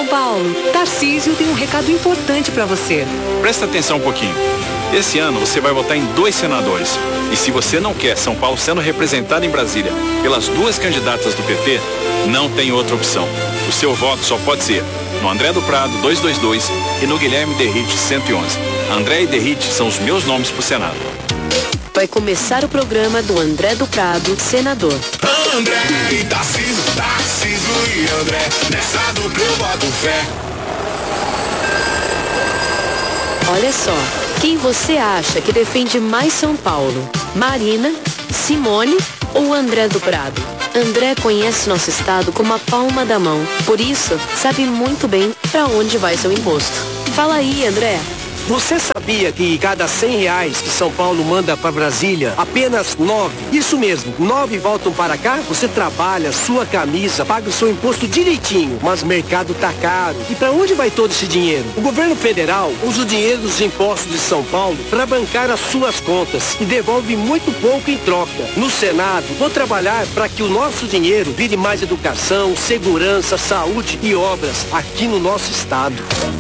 São Paulo, Tarcísio tem um recado importante para você. Presta atenção um pouquinho. Esse ano você vai votar em 2 senadores. E se você não quer São Paulo sendo representado em Brasília pelas 2 candidatas do PT, não tem outra opção. O seu voto só pode ser no André do Prado 222 e no Guilherme Derrite 111. André e Derrite são os meus nomes pro Senado. Vai começar o programa do André do Prado, senador. André e Tarcísio, Tarcísio e André, nessa dupla eu boto fé. Olha só, quem você acha que defende mais São Paulo? Marina, Simone ou André do Prado? André conhece nosso estado como a palma da mão, por isso sabe muito bem para onde vai seu imposto. Fala aí, André. Você sabia que cada R$100 que São Paulo manda para Brasília, apenas 9, isso mesmo, 9 voltam para cá? Você trabalha, sua camisa, paga o seu imposto direitinho, mas o mercado tá caro. E para onde vai todo esse dinheiro? O governo federal usa o dinheiro dos impostos de São Paulo para bancar as suas contas e devolve muito pouco em troca. No Senado, vou trabalhar para que o nosso dinheiro vire mais educação, segurança, saúde e obras aqui no nosso estado.